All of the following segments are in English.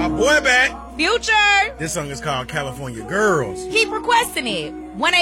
My boy back. Future. This song is called California Girls. Keep requesting it.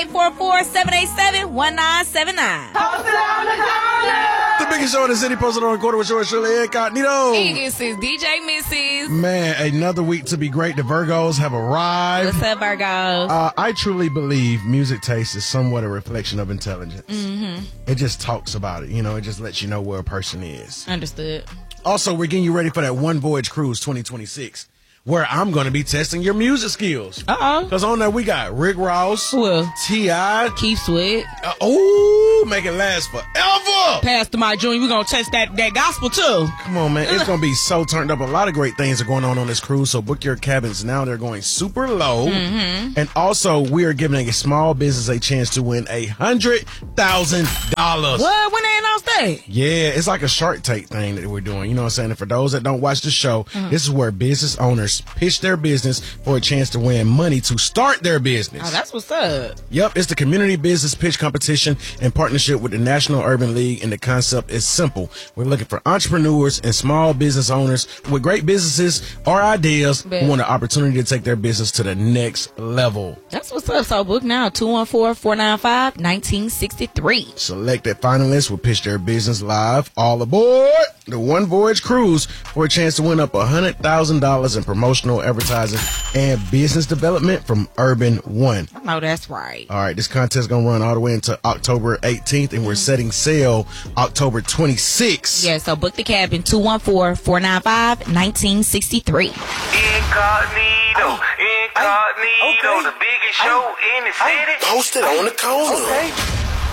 1-844-787-1979. The biggest show in the city, posted on the quarter with yours, Shirley Incognito. This is DJ Mrs. Man, another week to be great. The Virgos have arrived. What's up, Virgos? I truly believe music taste is somewhat a reflection of intelligence. Mm-hmm. It just talks about it. You know, it just lets you know where a person is. Understood. Also, we're getting you ready for that One Voyage Cruise 2026. Where I'm going to be testing your music skills. Because on there we got Rick Ross, T.I., Keith Sweat. Make it last forever. Pastor Mike Jr., we're going to test that gospel too. Come on, man. It's going to be so turned up. A lot of great things are going on this cruise, so book your cabins now. They're going super low. Mm-hmm. And also, we are giving a small business a chance to win $100,000. What? When they announced that? Yeah, it's like a Shark Tank thing that we're doing. You know what I'm saying? And for those that don't watch the show, this is where business owners pitch their business for a chance to win money to start their business. Oh, that's what's up. Yep, it's the Community Business Pitch Competition in partnership with the National Urban League, and the concept is simple. We're looking for entrepreneurs and small business owners with great businesses or ideas who want an opportunity to take their business to the next level. That's what's up. So book now, 214-495-1963. Selected finalists will pitch their business live. All aboard the One Voyage Cruise for a chance to win up $100,000 in promotional advertising and business development from Urban One. I know that's right. All right, this contest is going to run all the way into October 18th, and we're setting sail October 26th. Yeah, so book the cabin, 214-495-1963. Incognito, the biggest show in the city. Posted on the corner. Okay.